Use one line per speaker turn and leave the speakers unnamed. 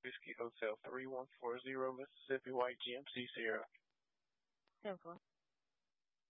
Whiskey Hotel 3140 Mississippi White GMC Sierra.
10-4.